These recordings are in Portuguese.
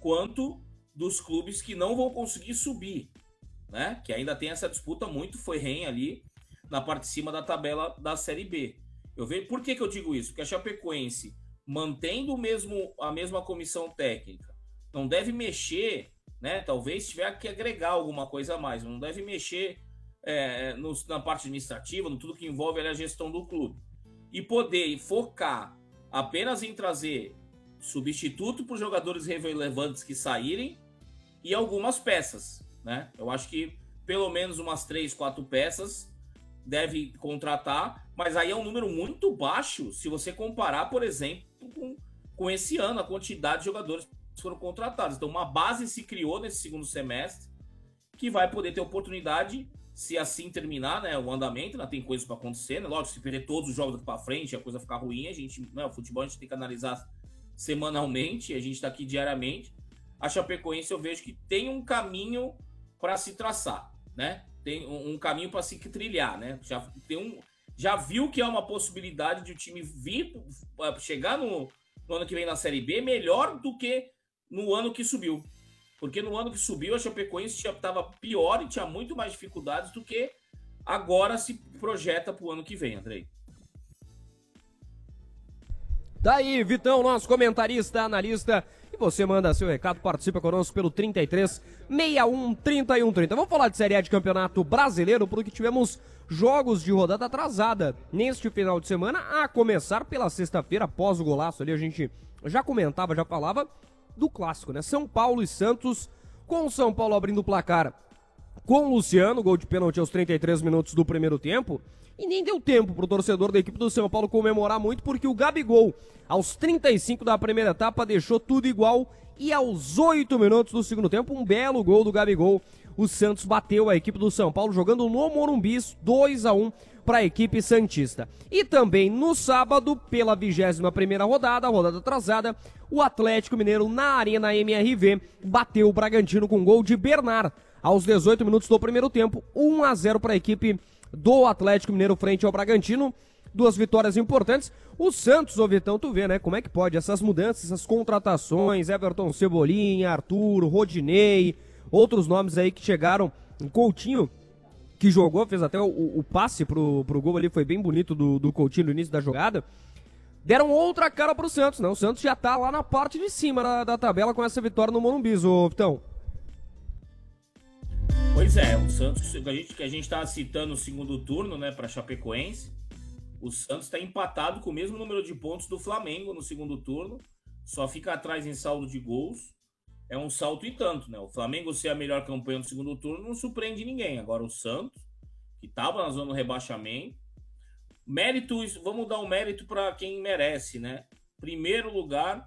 quanto dos clubes que não vão conseguir subir, né? Que ainda tem essa disputa muito ferrenha ali na parte de cima da tabela da Série B. Eu vejo, por que eu digo isso? Porque a Chapecoense, mantendo a mesma comissão técnica, não deve mexer, né? Talvez tiver que agregar alguma coisa a mais, não deve mexer na parte administrativa, no tudo que envolve a gestão do clube. E poder focar apenas em trazer substituto para os jogadores relevantes que saírem e algumas peças, né? Eu acho que pelo menos umas 3, 4 peças deve contratar, mas aí é um número muito baixo se você comparar, por exemplo, com esse ano, a quantidade de jogadores que foram contratados. Então, uma base se criou nesse segundo semestre que vai poder ter oportunidade, se assim terminar, né, o andamento, né, tem coisas para acontecer, né? Lógico, se perder todos os jogos daqui para frente, a coisa ficar ruim, a gente, né, o futebol a gente tem que analisar semanalmente, a gente está aqui diariamente. A Chapecoense eu vejo que tem um caminho para se traçar, né? Tem um caminho para se trilhar, né? Já viu que é uma possibilidade de o time chegar no ano que vem na Série B melhor do que no ano que subiu. Porque no ano que subiu, a Chapecoense estava pior e tinha muito mais dificuldades do que agora se projeta para o ano que vem, Andrei. Daí, Vitão, nosso comentarista, analista, e você manda seu recado, participa conosco pelo 33 61 31 30. Vamos falar de Série A de Campeonato Brasileiro, porque tivemos jogos de rodada atrasada neste final de semana, a começar pela sexta-feira, após o golaço ali, a gente já comentava, já falava do clássico, né? São Paulo e Santos, com o São Paulo abrindo o placar com o Luciano, gol de pênalti aos 33 minutos do primeiro tempo. E nem deu tempo pro torcedor da equipe do São Paulo comemorar muito, porque o Gabigol, aos 35 da primeira etapa, deixou tudo igual. E aos 8 minutos do segundo tempo, um belo gol do Gabigol, o Santos bateu a equipe do São Paulo, jogando no Morumbi, 2-1 para a equipe santista. E também no sábado, pela 21ª rodada, a rodada atrasada, o Atlético Mineiro, na Arena MRV, bateu o Bragantino com gol de Bernard. Aos 18 minutos do primeiro tempo, 1-0 para a equipe do Atlético Mineiro frente ao Bragantino. Duas vitórias importantes. O Santos, ô Vitão, tu vê, né, como é que pode essas mudanças, essas contratações, Everton Cebolinha, Arthur, Rodinei, outros nomes aí que chegaram, Coutinho, que jogou, fez até o passe pro gol ali, foi bem bonito do Coutinho no início da jogada. Deram outra cara pro Santos, né? O Santos já tá lá na parte de cima da tabela com essa vitória no Morumbi, ô Vitão. Pois é, o Santos, que a gente tá citando o segundo turno, né, pra Chapecoense, o Santos tá empatado com o mesmo número de pontos do Flamengo no segundo turno, só fica atrás em saldo de gols. É um salto e tanto, né? O Flamengo ser a melhor campanha no segundo turno não surpreende ninguém. Agora o Santos, que estava na zona do rebaixamento, méritos, vamos dar um mérito para quem merece, né? Primeiro lugar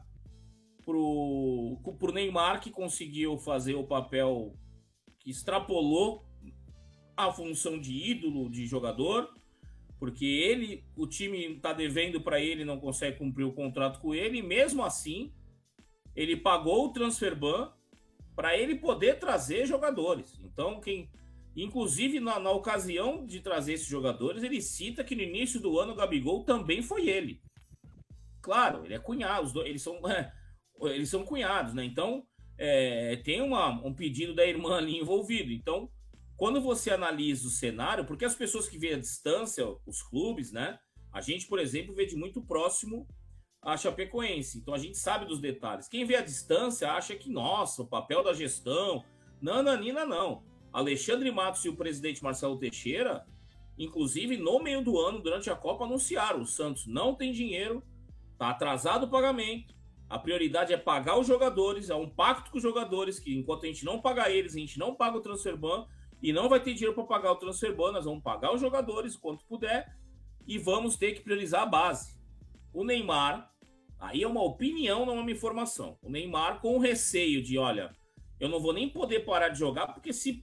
pro Neymar, que conseguiu fazer o papel que extrapolou a função de ídolo de jogador, porque o time tá devendo para ele, não consegue cumprir o contrato com ele, e mesmo assim ele pagou o transfer ban para ele poder trazer jogadores. Então, inclusive na ocasião de trazer esses jogadores, ele cita que no início do ano o Gabigol também foi ele. Claro, ele é cunhado, eles são cunhados, né? Então, tem um pedido da irmã ali envolvido. Então, quando você analisa o cenário, porque as pessoas que veem à distância, os clubes, né? A gente, por exemplo, vê de muito próximo a Chapecoense, então a gente sabe dos detalhes. Quem vê à distância acha que, nossa, o papel da gestão, nananina, não. Alexandre Matos e o presidente Marcelo Teixeira, inclusive no meio do ano, durante a Copa, anunciaram: o Santos não tem dinheiro, tá atrasado o pagamento, a prioridade é pagar os jogadores, é um pacto com os jogadores, que enquanto a gente não pagar eles, a gente não paga o transfer ban, e não vai ter dinheiro para pagar o transfer ban, nós vamos pagar os jogadores quanto puder, e vamos ter que priorizar a base. O Neymar, aí é uma opinião, não é uma informação. O Neymar com receio de, olha, eu não vou nem poder parar de jogar, porque se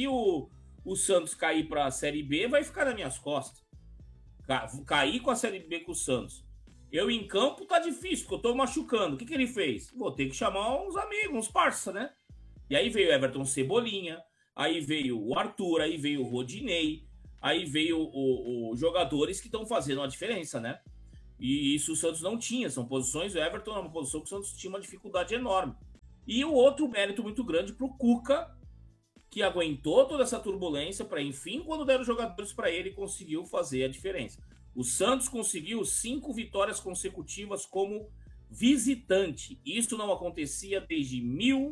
o Santos cair para a Série B, vai ficar nas minhas costas. Cair com a Série B com o Santos. Eu em campo tá difícil, porque eu tô machucando. O que ele fez? Vou ter que chamar uns amigos, uns parça, né? E aí veio o Everton Cebolinha, aí veio o Arthur, aí veio o Rodinei, aí veio os jogadores que estão fazendo a diferença, né? E isso o Santos não tinha, são posições, o Everton é uma posição que o Santos tinha uma dificuldade enorme. E o outro mérito muito grande para o Cuca, que aguentou toda essa turbulência para, enfim, quando deram jogadores para ele, conseguiu fazer a diferença. O Santos conseguiu 5 vitórias consecutivas como visitante. Isso não acontecia desde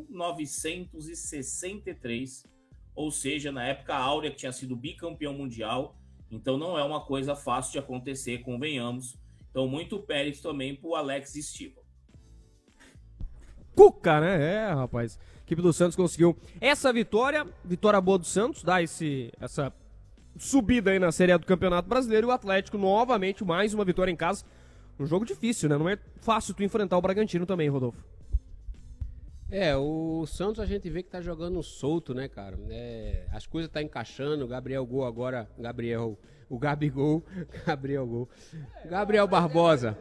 1963, ou seja, na época áurea, que tinha sido bicampeão mundial. Então não é uma coisa fácil de acontecer, convenhamos. Então muito mérito também para o Alex Stival. Cuca, né? Rapaz. A equipe do Santos conseguiu essa vitória boa do Santos, dá essa subida aí na Série A do Campeonato Brasileiro, e o Atlético novamente mais uma vitória em casa. Um jogo difícil, né? Não é fácil tu enfrentar o Bragantino também, Rodolfo. O Santos a gente vê que tá jogando solto, né, cara? As coisas tá encaixando, Gabriel Barbosa.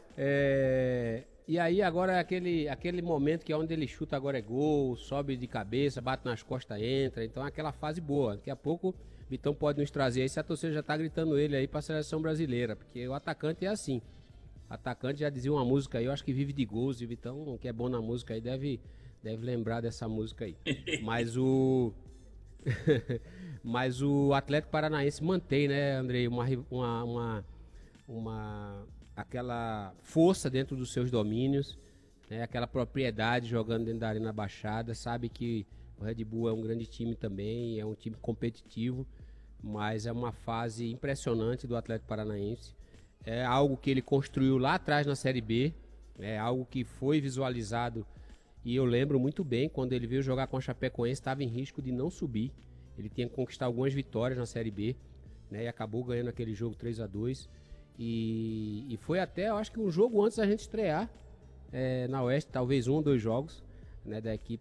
E aí agora é aquele momento que é onde ele chuta, agora é gol, sobe de cabeça, bate nas costas, entra. Então é aquela fase boa. Daqui a pouco Vitão pode nos trazer aí, se a torcida já tá gritando ele aí pra seleção brasileira, porque o atacante é assim. O atacante, já dizia uma música aí, eu acho que vive de gols, e o Vitão, que é bom na música aí, deve lembrar dessa música aí. Mas o Atlético Paranaense mantém, né, Andrei, aquela força dentro dos seus domínios, né, aquela propriedade jogando dentro da Arena Baixada. Sabe que o Red Bull é um grande time também, é um time competitivo, mas é uma fase impressionante do Atlético Paranaense. É algo que ele construiu lá atrás na Série B, é algo que foi visualizado, e eu lembro muito bem quando ele veio jogar com a Chapecoense, estava em risco de não subir. Ele tinha que conquistar algumas vitórias na Série B, né, e acabou ganhando aquele jogo 3-2. E foi até, eu acho que um jogo antes da gente estrear na Oeste, talvez 1 ou 2 jogos, né,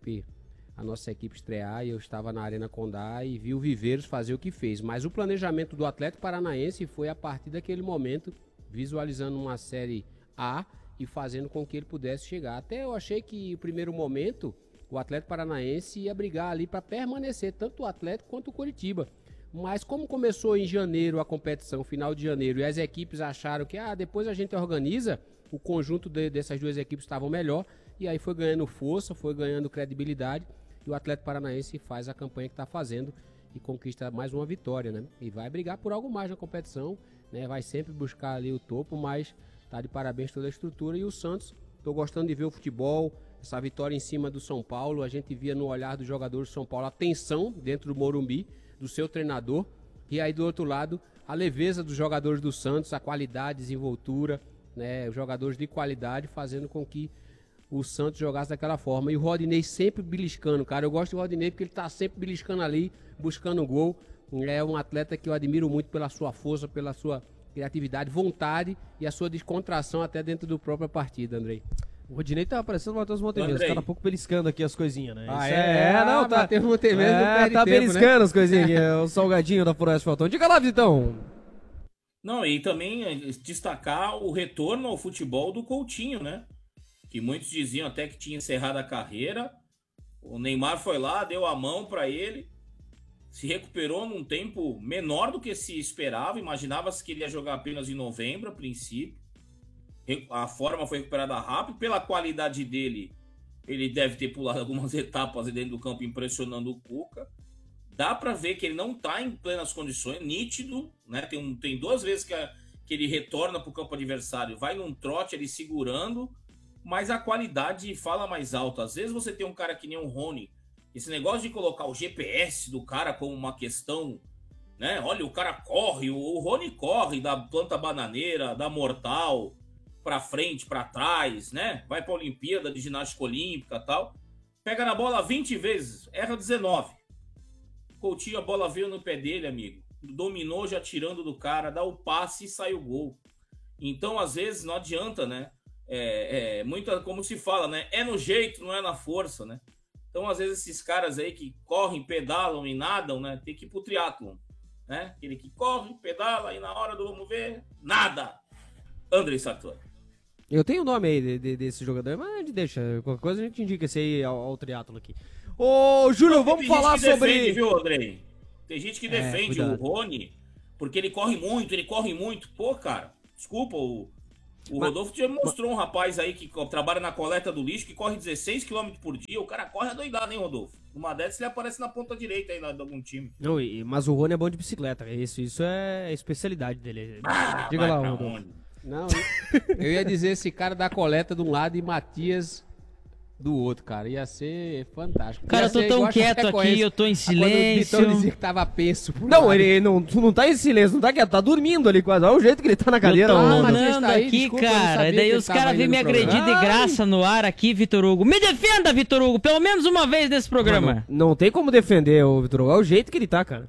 a nossa equipe estrear, e eu estava na Arena Condá e vi o Viveiros fazer o que fez. Mas o planejamento do Atlético Paranaense foi a partir daquele momento, visualizando uma Série A e fazendo com que ele pudesse chegar. Até eu achei que no primeiro momento o Atlético Paranaense ia brigar ali para permanecer, tanto o Atlético quanto o Coritiba. Mas como começou em janeiro a competição, final de janeiro, e as equipes acharam que depois a gente organiza, o conjunto dessas duas equipes estavam melhor, e aí foi ganhando força, foi ganhando credibilidade, e o Atlético Paranaense faz a campanha que está fazendo e conquista mais uma vitória, né? E vai brigar por algo mais na competição, né? Vai sempre buscar ali o topo, mas tá de parabéns toda a estrutura. E o Santos, tô gostando de ver o futebol, essa vitória em cima do São Paulo. A gente via no olhar dos jogadores do São Paulo a tensão dentro do Morumbi, do seu treinador, e aí do outro lado a leveza dos jogadores do Santos, a qualidade, desenvoltura, né? Os jogadores de qualidade fazendo com que o Santos jogasse daquela forma. E o Rodinei sempre beliscando, cara. Eu gosto do Rodinei porque ele tá sempre beliscando ali, buscando o gol. É um atleta que eu admiro muito pela sua força, pela sua criatividade, vontade e a sua descontração até dentro do próprio partida, Andrei. O Rodinei tá parecendo o Matheus Montemiro, cada pouco beliscando aqui as coisinhas, né? Não, tá. Matheus Montemiro não perde tá tempo, beliscando, né? As coisinhas aqui, o salgadinho da Floresta Faltão. Diga lá, Vitão. Não, e também destacar o retorno ao futebol do Coutinho, né? Que muitos diziam até que tinha encerrado a carreira. O Neymar foi lá, deu a mão para ele, se recuperou num tempo menor do que se esperava. Imaginava-se que ele ia jogar apenas em novembro, a princípio. A forma foi recuperada rápido. Pela qualidade dele, ele deve ter pulado algumas etapas dentro do campo, impressionando o Cuca. Dá para ver que ele não está em plenas condições, nítido, né? Tem 2 vezes que ele retorna para o campo adversário, vai num trote ele segurando, mas a qualidade fala mais alto. Às vezes você tem um cara que nem o Rony, esse negócio de colocar o GPS do cara como uma questão, né? Olha, o cara corre, o Rony corre da planta bananeira, da mortal, para frente, para trás, né? Vai para a Olimpíada de ginástica olímpica e tal. Pega na bola 20 vezes, erra 19. Coutinho, a bola veio no pé dele, amigo. Dominou já tirando do cara, dá o passe e sai o gol. Então, às vezes, não adianta, né? Muito como se fala, né? É no jeito, não é na força, né? Então, às vezes, esses caras aí que correm, pedalam e nadam, né? Tem que ir pro triatlon, né? Aquele que corre, pedala e na hora do vamos ver, nada. Andrei Sartori. Eu tenho o nome aí desse jogador, mas a gente deixa. Qualquer coisa a gente indica esse aí ao triatlo aqui. Ô, Júlio, vamos falar sobre... Defende, viu, Andrei? Tem gente que defende cuidado. o Rony porque ele corre muito. Pô, cara, desculpa, O Rodolfo já mostrou um rapaz aí que trabalha na coleta do lixo, que corre 16 km por dia. O cara corre adoidado, hein, Rodolfo? Numa dessas ele aparece na ponta direita aí de algum time. Não, mas o Rony é bom de bicicleta. Isso é a especialidade dele. Diga lá, Rodolfo. Onde? Não, eu ia dizer esse cara da coleta de um lado e Matias do outro, cara. Ia ser fantástico. Cara, eu tô tão quieto aqui, eu tô em silêncio. Quando o dizia que tava penso. Não, ele não tá em silêncio, não tá quieto, tá dormindo ali quase. Olha o jeito que ele tá na cadeira. Eu tô Rodolfo. mandando aqui, cara. Daí os caras vêm me agredir de graça no ar aqui, Vitor Hugo. Me defenda, Vitor Hugo, pelo menos uma vez nesse programa. Não tem como defender o Vitor Hugo, é o jeito que ele tá, cara.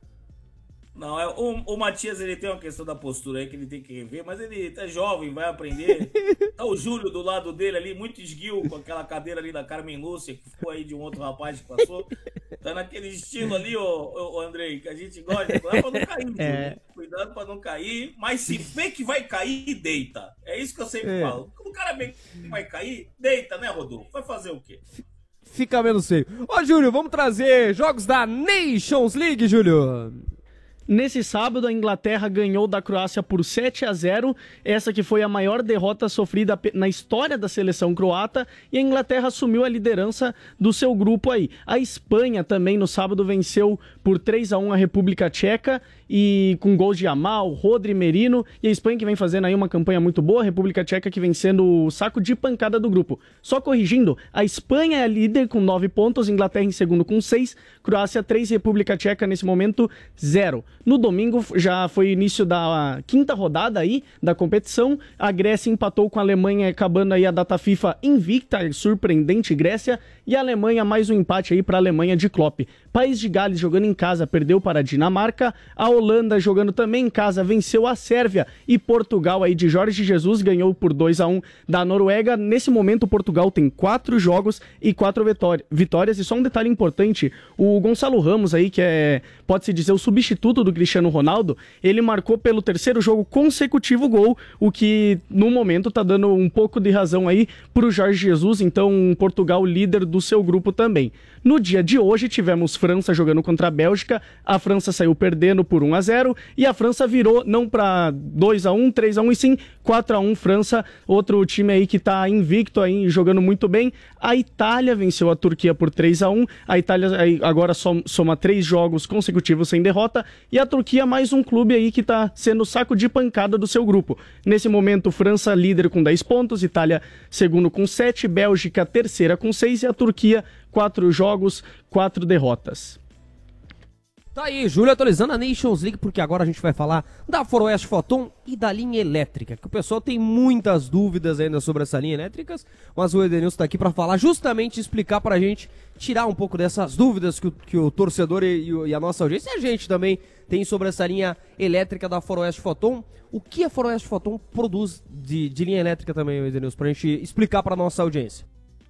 Não, o Matias, ele tem uma questão da postura aí que ele tem que rever, mas ele tá jovem, vai aprender. Tá o Júlio do lado dele ali, muito esguio, com aquela cadeira ali da Carmen Lúcia, que ficou aí de um outro rapaz que passou. Tá naquele estilo ali, ô Andrei, que a gente gosta. Cuidado pra não cair, Júlio. Cuidado pra não cair, mas se vê que vai cair, deita. É isso que eu sempre falo. Quando o cara vê que vai cair, deita, né, Rodolfo? Vai fazer o quê? Fica menos feio. Ó, Júlio, vamos trazer jogos da Nations League, Júlio. Nesse sábado, a Inglaterra ganhou da Croácia por 7-0, essa que foi a maior derrota sofrida na história da seleção croata, e a Inglaterra assumiu a liderança do seu grupo aí. A Espanha também no sábado venceu por 3-1 a República Tcheca, e com gols de Yamal, Rodri, Merino, e a Espanha que vem fazendo aí uma campanha muito boa, a República Tcheca que vem sendo o saco de pancada do grupo. Só corrigindo, a Espanha é a líder com 9 pontos, Inglaterra em segundo com 6, Croácia 3, República Tcheca nesse momento 0. No domingo já foi início da quinta rodada aí da competição, a Grécia empatou com a Alemanha, acabando aí a data FIFA invicta, surpreendente Grécia, e a Alemanha mais um empate aí para a Alemanha de Klopp. País de Gales jogando em casa perdeu para a Dinamarca, a Holanda jogando também em casa venceu a Sérvia, e Portugal aí de Jorge Jesus ganhou por 2-1 da Noruega. Nesse momento Portugal tem 4 jogos e 4 vitórias, e só um detalhe importante, o Gonçalo Ramos aí, que pode-se dizer o substituto do Cristiano Ronaldo, ele marcou pelo 3º jogo consecutivo gol, o que no momento tá dando um pouco de razão aí pro Jorge Jesus, então Portugal líder do seu grupo também. No dia de hoje tivemos França jogando contra a Bélgica, a França saiu perdendo por 1-0 e a França virou não para 2-1, 3-1 e sim 4-1 França, outro time aí que tá invicto aí, jogando muito bem. A Itália venceu a Turquia por 3-1, a Itália agora soma 3 jogos consecutivos sem derrota, e a Turquia mais um clube aí que tá sendo saco de pancada do seu grupo. Nesse momento, França líder com 10 pontos, Itália segundo com 7, Bélgica terceira com 6 e a Turquia 4 jogos, 4 derrotas. Tá aí, Júlio atualizando a Nations League, porque agora a gente vai falar da Faroeste Photon e da linha elétrica, que o pessoal tem muitas dúvidas ainda sobre essa linha elétrica, mas o Edenilson tá aqui para falar, justamente explicar pra gente, tirar um pouco dessas dúvidas que o torcedor e a nossa audiência, e a gente também tem sobre essa linha elétrica da Faroeste Photon. O que a Faroeste Photon produz de linha elétrica também, Edenilson, pra gente explicar pra nossa audiência.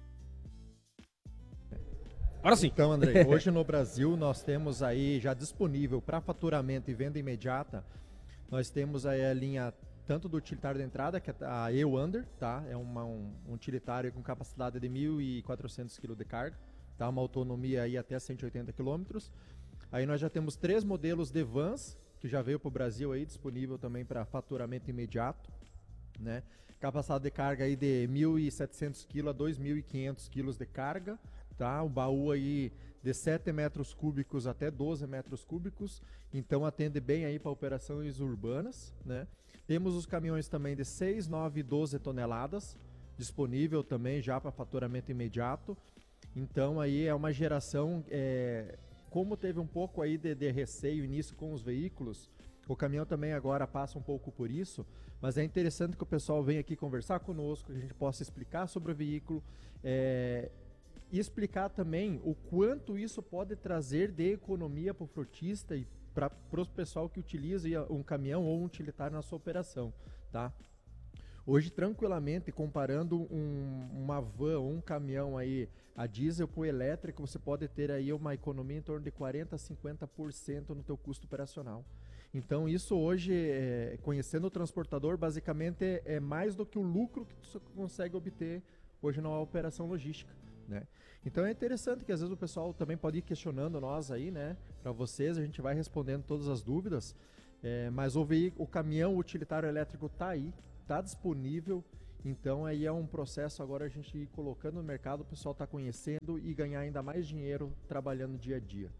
Agora sim. Então, André, hoje no Brasil nós temos aí já disponível para faturamento e venda imediata, nós temos aí a linha tanto do utilitário de entrada, que é a E-Wonder, tá? É um utilitário com capacidade de 1.400 kg de carga, tá? Uma autonomia aí até 180 km. Aí nós já temos 3 modelos de vans, que já veio para o Brasil aí, disponível também para faturamento imediato, né? Capacidade de carga aí de 1.700 kg a 2.500 kg de carga, tá? Um baú aí de 7 metros cúbicos até 12 metros cúbicos, então atende bem aí para operações urbanas, né? Temos os caminhões também de 6, 9 e 12 toneladas, disponível também já para faturamento imediato. Então aí é uma geração, como teve um pouco aí de receio início com os veículos, o caminhão também agora passa um pouco por isso, mas é interessante que o pessoal venha aqui conversar conosco, que a gente possa explicar sobre o veículo, e explicar também o quanto isso pode trazer de economia para o frotista e para o pessoal que utiliza um caminhão ou um utilitário na sua operação, tá? Hoje, tranquilamente, comparando uma van ou um caminhão aí a diesel para o elétrico, você pode ter aí uma economia em torno de 40% a 50% no teu custo operacional. Então isso hoje, conhecendo o transportador, basicamente é mais do que o lucro que tu consegue obter hoje na operação logística, né? Então é interessante que às vezes o pessoal também pode ir questionando nós aí, né? Para vocês, a gente vai respondendo todas as dúvidas, mas o caminhão utilitário elétrico tá aí, está disponível. Então aí é um processo agora a gente ir colocando no mercado, o pessoal está conhecendo e ganhar ainda mais dinheiro trabalhando dia a dia.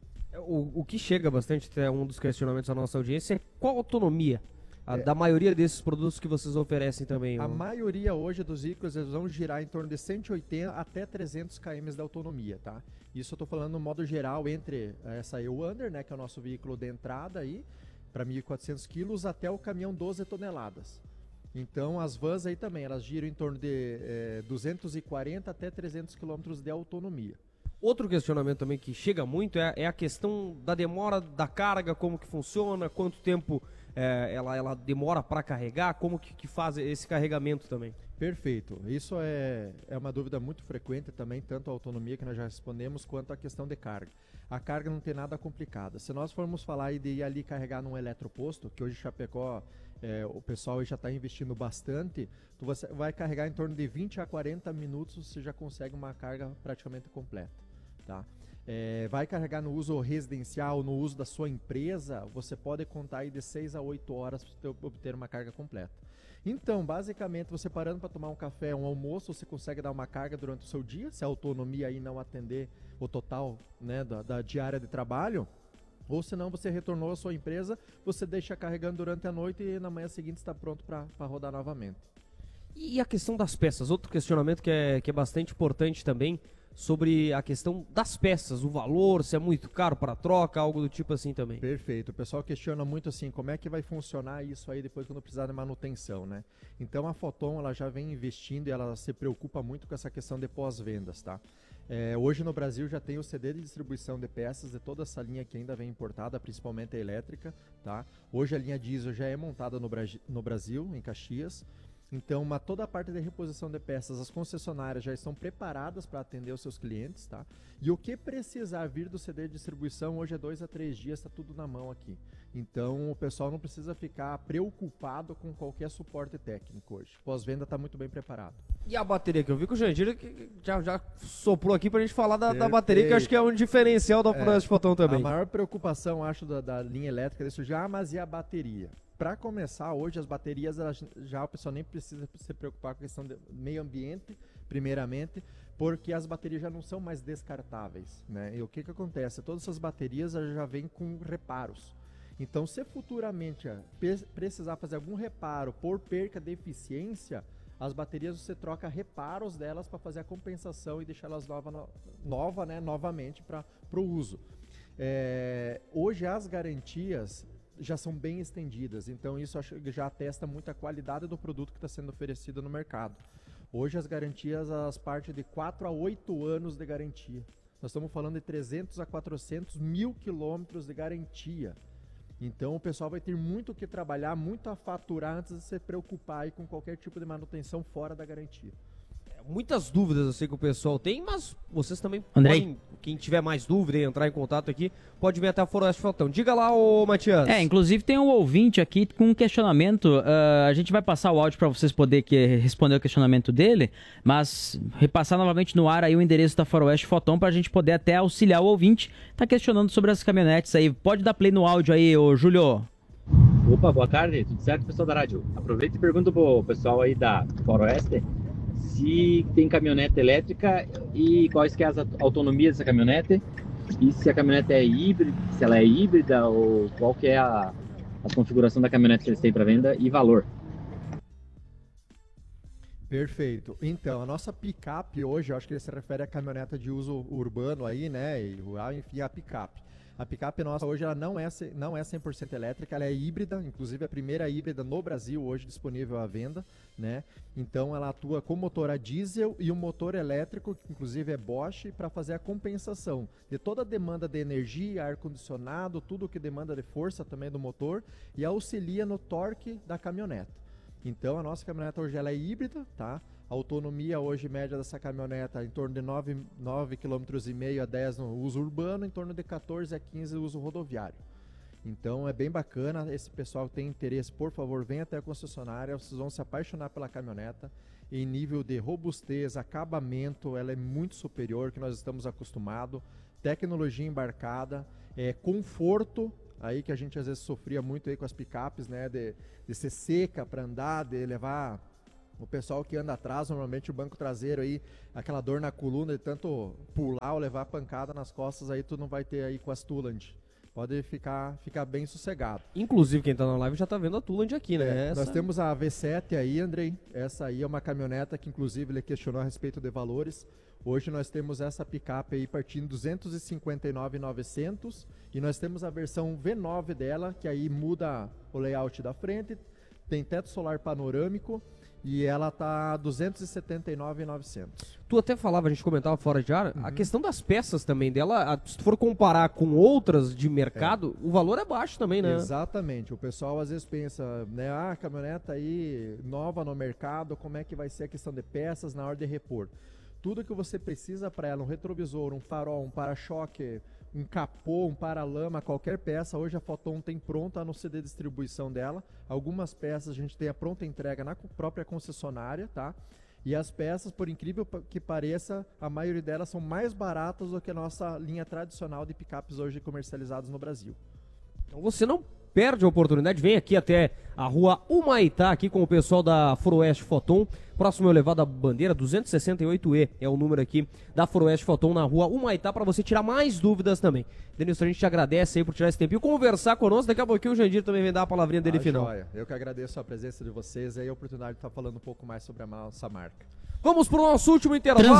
O que chega bastante, até um dos questionamentos da nossa audiência, é qual a autonomia da maioria desses produtos que vocês oferecem também? A maioria hoje dos veículos eles vão girar em torno de 180 até 300 km de autonomia, tá? Isso eu estou falando no modo geral entre essa Euander, né, que é o nosso veículo de entrada aí, para 1.400 quilos, até o caminhão 12 toneladas. Então as vans aí também, elas giram em torno de 240 até 300 km de autonomia. Outro questionamento também que chega muito é a questão da demora da carga, como que funciona, quanto tempo ela demora para carregar, como que faz esse carregamento também. Perfeito. Isso é uma dúvida muito frequente também, tanto a autonomia que nós já respondemos, quanto a questão de carga. A carga não tem nada complicada. Se nós formos falar aí de ir ali carregar num eletroposto, que hoje em Chapecó o pessoal já está investindo bastante, você vai carregar em torno de 20 a 40 minutos, você já consegue uma carga praticamente completa. Tá? Vai carregar no uso residencial, no uso da sua empresa, você pode contar aí de 6 a 8 horas para obter uma carga completa. Então, basicamente, você parando para tomar um café, um almoço, você consegue dar uma carga durante o seu dia, se a autonomia aí não atender o total, né, da diária de trabalho, ou se não, você retornou à sua empresa, você deixa carregando durante a noite e na manhã seguinte está pronto para rodar novamente. E a questão das peças, outro questionamento que é bastante importante também, sobre a questão das peças, o valor, se é muito caro para troca, algo do tipo assim também. Perfeito. O pessoal questiona muito assim, como é que vai funcionar isso aí depois quando precisar de manutenção, né? Então a Foton, ela já vem investindo e ela se preocupa muito com essa questão de pós-vendas, tá? Hoje no Brasil já tem o CD de distribuição de peças de toda essa linha que ainda vem importada, principalmente a elétrica, tá? Hoje a linha diesel já é montada no Brasil, em Caxias. Então, toda a parte de reposição de peças, as concessionárias já estão preparadas para atender os seus clientes, tá? E o que precisar vir do CD de distribuição, hoje é 2 a 3 dias, está tudo na mão aqui. Então, o pessoal não precisa ficar preocupado com qualquer suporte técnico hoje. Pós-venda está muito bem preparado. E a bateria, que eu vi que o Jandir já soprou aqui para a gente falar da bateria, que eu acho que é um diferencial da Froest Foton também. A maior preocupação, acho, da linha elétrica desse já, mas e a bateria? Para começar, hoje as baterias, já o pessoal nem precisa se preocupar com a questão do meio ambiente, primeiramente, porque as baterias já não são mais descartáveis, né? E o que acontece? Todas essas baterias já vêm com reparos. Então, se futuramente precisar fazer algum reparo por perca de eficiência, as baterias você troca reparos delas para fazer a compensação e deixar elas novamente para o uso. Hoje as garantias já são bem estendidas, então isso já atesta muito a qualidade do produto que está sendo oferecido no mercado. Hoje as garantias partem de 4 a 8 anos de garantia. Nós estamos falando de 300 a 400 mil quilômetros de garantia. Então o pessoal vai ter muito o que trabalhar, muito a faturar antes de se preocupar aí com qualquer tipo de manutenção fora da garantia. Muitas dúvidas eu sei que o pessoal tem, mas vocês também Andrei, quem tiver mais dúvida e entrar em contato aqui, pode vir até a Foroeste Foton. Diga lá, ô Matias. Inclusive tem um ouvinte aqui com um questionamento, a gente vai passar o áudio para vocês poderem responder o questionamento dele, mas repassar novamente no ar aí o endereço da Foroeste Foton para a gente poder até auxiliar o ouvinte, tá questionando sobre as caminhonetes aí. Pode dar play no áudio aí, ô Júlio. Opa, boa tarde, tudo certo, pessoal da rádio? Aproveita e pergunta pro pessoal aí da Foroeste se tem caminhonete elétrica e quais que é as autonomias dessa caminhonete e se a caminhonete é híbrida, se ela é híbrida ou qual que é a configuração da caminhonete que eles têm para venda e valor. Perfeito. Então, a nossa picape hoje, eu acho que ele se refere à caminhoneta de uso urbano aí, né, e rural, enfim, a picape. A picape nossa hoje ela não é 100% elétrica, ela é híbrida, inclusive a primeira híbrida no Brasil hoje disponível à venda, né? Então ela atua com motor a diesel e um motor elétrico, que inclusive é Bosch, para fazer a compensação de toda a demanda de energia, ar-condicionado, tudo que demanda de força também do motor e auxilia no torque da caminhoneta. Então a nossa caminhoneta hoje ela é híbrida, tá? A autonomia hoje média dessa caminhoneta em torno de 9,5 km a 10 no uso urbano, em torno de 14 a 15 no uso rodoviário. Então é bem bacana, esse pessoal que tem interesse, por favor, venha até a concessionária, vocês vão se apaixonar pela caminhoneta. Em nível de robustez, acabamento, ela é muito superior que nós estamos acostumados, tecnologia embarcada, conforto, aí que a gente às vezes sofria muito aí com as picapes, né, de ser seca para andar, de levar o pessoal que anda atrás, normalmente o banco traseiro aí, aquela dor na coluna de tanto pular ou levar pancada nas costas, aí tu não vai ter aí com as Tuland. Pode ficar bem sossegado. Inclusive, quem tá na live já tá vendo a Tuland aqui, né? Nós temos a V7 aí, Andrei. Essa aí é uma caminhoneta que, inclusive, ele questionou a respeito de valores. Hoje nós temos essa picape aí partindo 259.900 e nós temos a versão V9 dela, que aí muda o layout da frente, tem teto solar panorâmico e ela tá 279.900. Tu até falava, a gente comentava fora de ar, a questão das peças também dela, se tu for comparar com outras de mercado, o valor é baixo também, né? Exatamente. O pessoal às vezes pensa, né, a caminhoneta aí nova no mercado, como é que vai ser a questão de peças na hora de repor? Tudo que você precisa para ela, um retrovisor, um farol, um para-choque, um capô, um paralama, qualquer peça, hoje a Foton tem pronta no CD de distribuição dela. Algumas peças a gente tem a pronta entrega na própria concessionária, tá? E as peças, por incrível que pareça, a maioria delas são mais baratas do que a nossa linha tradicional de picapes hoje comercializadas no Brasil. Então você não perde a oportunidade, vem aqui até a rua Humaitá, aqui com o pessoal da Foroeste Foton, próximo ao elevado à bandeira, 268E é o número aqui da Foroeste Foton, na rua Humaitá, para você tirar mais dúvidas também. Denilson, a gente te agradece aí por tirar esse tempo e conversar conosco. Daqui a pouquinho o Jandir também vem dar a palavrinha dele final. Joia. Eu que agradeço a presença de vocês e a oportunidade de estar falando um pouco mais sobre a nossa marca. Vamos para o nosso último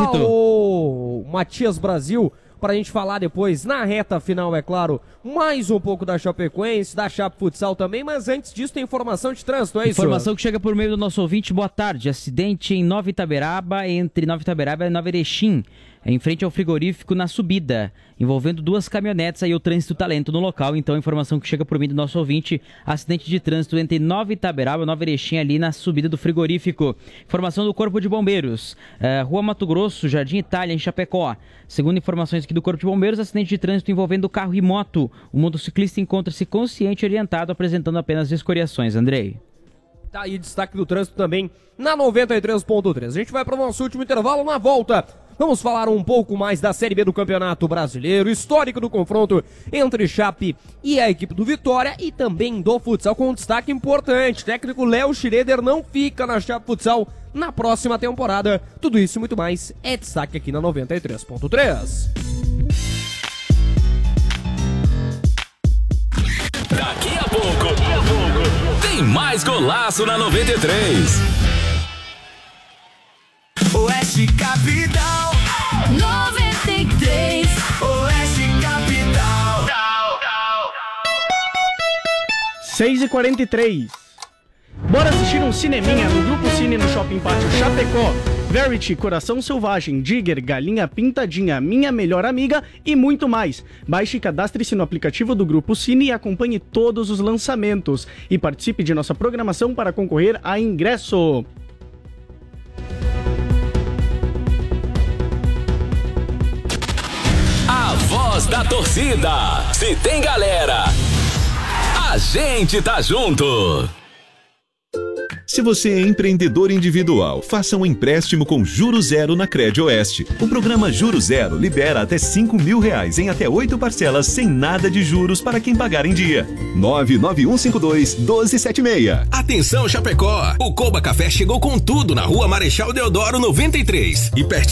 intervalo, Matias Brasil, para a gente falar depois, na reta final, é claro, mais um pouco da Chapecoense, da Chape Futsal também, mas antes disso tem informação de trânsito, é isso? Informação que chega por meio do nosso ouvinte, boa tarde, acidente em Nova Itaberaba, entre Nova Itaberaba e Nova Erechim, em frente ao frigorífico na subida, envolvendo duas caminhonetes, aí o trânsito tá lento no local, então informação que chega por meio do nosso ouvinte, acidente de trânsito entre Nova Itaberaba e Nova Erechim, ali na subida do frigorífico. Informação do Corpo de Bombeiros, Rua Mato Grosso, Jardim Itália, em Chapecó. Segundo informações aqui do Corpo de Bombeiros, acidente de trânsito envolvendo carro e moto. O motociclista encontra-se consciente e orientado, apresentando apenas escoriações. Andrei. Tá aí destaque do trânsito também na 93.3. A gente vai para o nosso último intervalo. Na volta, vamos falar um pouco mais da Série B do Campeonato Brasileiro, histórico do confronto entre Chape e a equipe do Vitória e também do futsal, com um destaque importante. Técnico Léo Schroeder não fica na Chape Futsal na próxima temporada. Tudo isso e muito mais é destaque aqui na 93.3. Daqui a pouco, tem mais golaço na 93. Oeste Capital 93. Oeste Capital 6h43. Bora assistir um cineminha no Grupo Cine no Shopping Pátio Chapecó. Verity, Coração Selvagem, Digger, Galinha Pintadinha, Minha Melhor Amiga e muito mais. Baixe e cadastre-se no aplicativo do Grupo Cine e acompanhe todos os lançamentos. E participe de nossa programação para concorrer a ingresso. A voz da torcida. Se tem galera, a gente tá junto. Se você é empreendedor individual, faça um empréstimo com Juros Zero na Crédito Oeste. O programa Juros Zero libera até R$5.000 em até 8 parcelas sem nada de juros para quem pagar em dia. 99152-1276. Atenção, Chapecó! O Coba Café chegou com tudo na Rua Marechal Deodoro 93 e pertinho